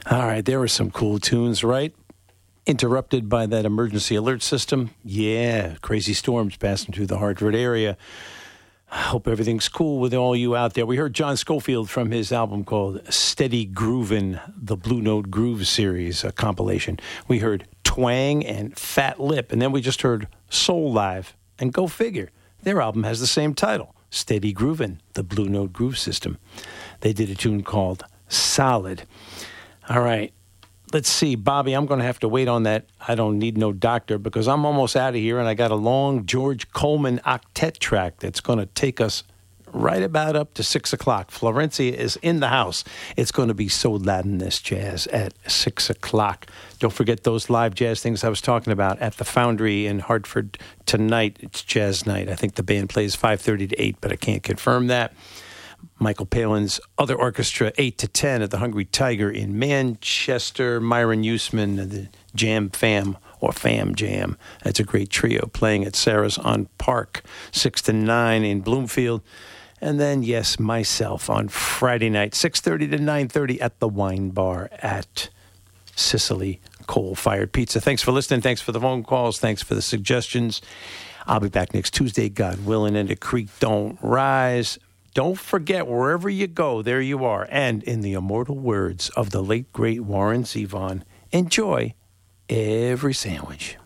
All right, there were some cool tunes, right? Interrupted by that emergency alert system. Yeah, crazy storms passing through the Hartford area. I hope everything's cool with all you out there. We heard John Scofield from his album called Steady Groovin', the Blue Note Groove series, a compilation. We heard Twang and Fat Lip, and then we just heard Soul Live. And go figure, their album has the same title, Steady Groovin', the Blue Note Groove System. They did a tune called Solid. All right. Let's see, Bobby, I'm going to have to wait on that I Don't Need No Doctor because I'm almost out of here, and I got a long George Coleman octet track that's going to take us right about up to 6 o'clock. Florencia is in the house. It's going to be so Latin this jazz at 6 o'clock. Don't forget those live jazz things I was talking about at the Foundry in Hartford tonight. It's jazz night. I think the band plays 5:30 to 8, but I can't confirm that. Michael Palin's other orchestra, 8 to 10 at the Hungry Tiger in Manchester. Myron Usman, the Jam Fam, or Fam Jam. That's a great trio playing at Sarah's on Park, 6 to 9 in Bloomfield. And then, yes, myself on Friday night, 6:30 to 9:30 at the Wine Bar at Sicily Coal-Fired Pizza. Thanks for listening. Thanks for the phone calls. Thanks for the suggestions. I'll be back next Tuesday, God willing, and the creek don't rise. Don't forget, wherever you go, there you are. And in the immortal words of the late, great Warren Zevon, enjoy every sandwich.